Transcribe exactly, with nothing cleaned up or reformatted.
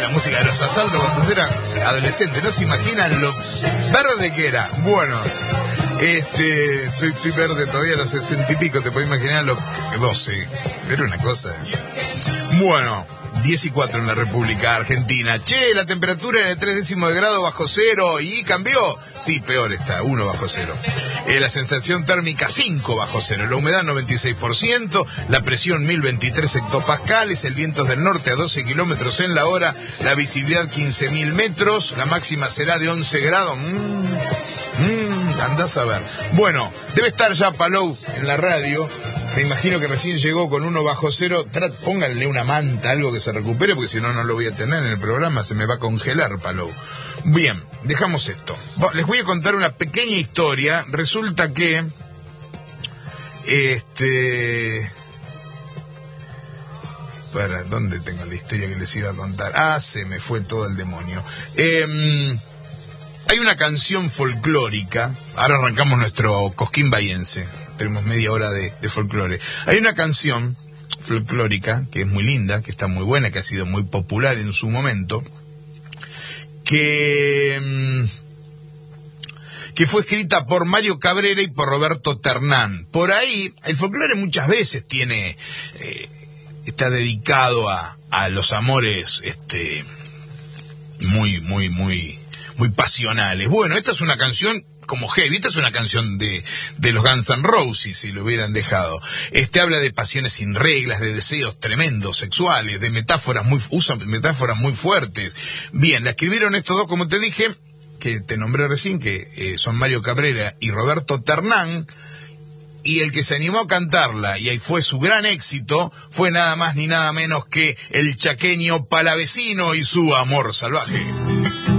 la música de Los Asaltos cuando eran adolescentes. No se imaginan lo verde que era. Bueno, este, soy, soy verde todavía a los sesenta y pico, te puedes imaginar a los doce. Era una cosa. Bueno, diez y cuatro en la República Argentina. Che, la temperatura en el tres décimos de grado bajo cero. ¿Y cambió? Sí, peor está, uno bajo cero. Eh, la sensación térmica cinco bajo cero. La humedad noventa y seis por ciento. La presión mil veintitrés hectopascales. El viento es del norte a doce kilómetros en la hora. La visibilidad quince mil metros. La máxima será de once grados. Mmm, mmm, andás a ver. Bueno, debe estar ya Palou en la radio. Me imagino que recién llegó con uno bajo cero. Trat, pónganle una manta, algo que se recupere, porque si no, no lo voy a tener en el programa. Se me va a congelar, Palou. Bien, dejamos esto. Les voy a contar una pequeña historia. Resulta que... Este... Para, ¿dónde tengo la historia que les iba a contar? Ah, se me fue todo el demonio. Eh, hay una canción folclórica. Ahora arrancamos nuestro Cosquín Bahiense. Tenemos media hora de, de folclore. Hay una canción folclórica que es muy linda, que está muy buena, que ha sido muy popular en su momento, que, que fue escrita por Mario Cabrera y por Roberto Ternán. Por ahí, el folclore muchas veces tiene, eh, está dedicado a, a los amores, este, muy, muy, muy, muy pasionales. Bueno, esta es una canción como heavy, esta es una canción de, de los Guns N' Roses, si lo hubieran dejado. Este habla de pasiones sin reglas, de deseos tremendos, sexuales, de metáforas muy, usan metáforas muy fuertes. Bien, la escribieron estos dos, como te dije, que te nombré recién, que eh, son Mario Cabrera y Roberto Ternán, y el que se animó a cantarla, y ahí fue su gran éxito, fue nada más ni nada menos que el chaqueño Palavecino y su Amor Salvaje.